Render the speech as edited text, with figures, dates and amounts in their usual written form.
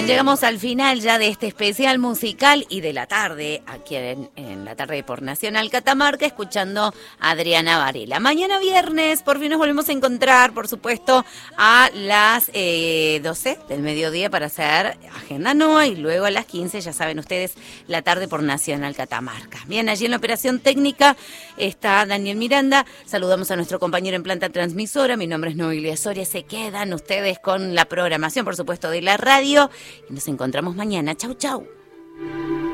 Llegamos al final ya de este especial musical y de la tarde, aquí en la tarde por Nacional Catamarca, escuchando a Adriana Varela. Mañana viernes, por fin nos volvemos a encontrar, por supuesto, a las 12 del mediodía para hacer Agenda NOA y luego a las 15, ya saben ustedes, la tarde por Nacional Catamarca. Bien, allí en la operación técnica está Daniel Miranda, saludamos a nuestro compañero en planta transmisora, mi nombre es Noelia Soria, se quedan ustedes con la programación, por supuesto, de la radio. Y nos encontramos mañana. Chau, chau.